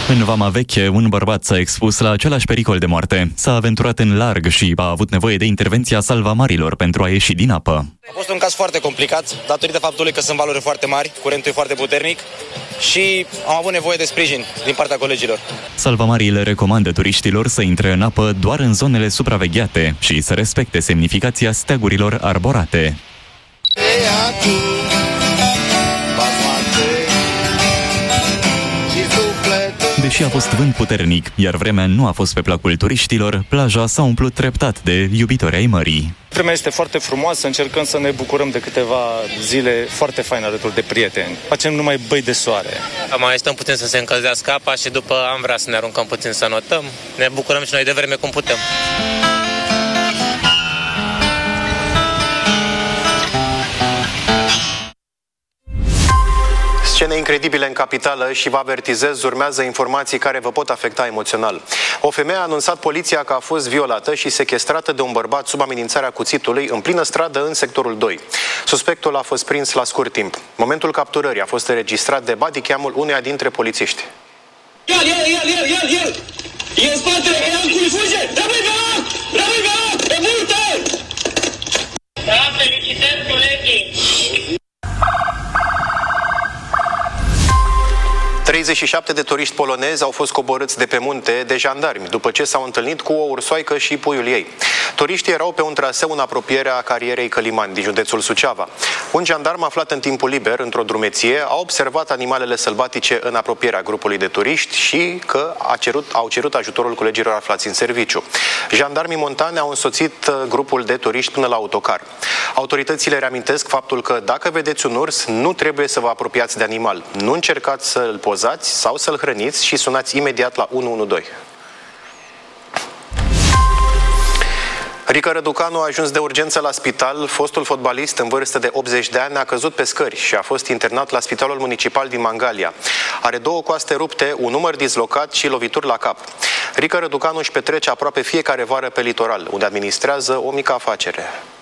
În Vama Veche, un bărbat s-a expus la același pericol de moarte. S-a aventurat în larg și a avut nevoie de intervenția salvamarilor pentru a ieși din apă. A fost un caz foarte complicat, datorită faptului că sunt valuri foarte mari, curentul e foarte puternic și am avut nevoie de sprijin din partea colegilor. Salvamarii le recomandă turiștilor să intre în apă doar în zonele supravegheate și să respecte semnificația steagurilor arborate. Deși a fost vânt puternic, iar vremea nu a fost pe placul turiștilor, plaja s-a umplut treptat de iubitori ai mării. Vremea este foarte frumoasă, încercăm să ne bucurăm de câteva zile foarte faine alături de prieteni. Facem numai băi de soare. Mai stăm puțin să se încălzească apa și după am vrea să ne aruncăm puțin să notăm. Ne bucurăm și noi de vreme cum putem. Scene incredibile în capitală și vă avertizez, urmează informații care vă pot afecta emoțional. O femeie a anunțat poliția că a fost violată și sechestrată de un bărbat sub amenințarea cuțitului în plină stradă în sectorul 2. Suspectul a fost prins la scurt timp. Momentul capturării a fost înregistrat de bodycam-ul uneia dintre polițiști. El! E în spatele, e în cui fuge! Rămâi pe loc! Rămâi pe loc! Te multe! Da, felicitări, colegii! 37 de turiști polonezi au fost coborâți de pe munte de jandarmi după ce s-au întâlnit cu o ursoaică și puiul ei. Turiștii erau pe un traseu în apropierea carierei Călimani din județul Suceava. Un jandarm aflat în timpul liber într-o drumeție a observat animalele sălbatice în apropierea grupului de turiști și că au cerut ajutorul colegilor aflați în serviciu. Jandarmii montani au însoțit grupul de turiști până la autocar. Autoritățile reamintesc faptul că dacă vedeți un urs, nu trebuie să vă apropiați de animal. Nu încercați să-l pozați sau să-l hrăniți și sunați imediat la 112. Rică Răducanu a ajuns de urgență la spital. Fostul fotbalist în vârstă de 80 de ani a căzut pe scări și a fost internat la Spitalul Municipal din Mangalia. Are 2 coaste rupte, un umăr dislocat și lovituri la cap. Rică Răducanu își petrece aproape fiecare vară pe litoral, unde administrează o mică afacere.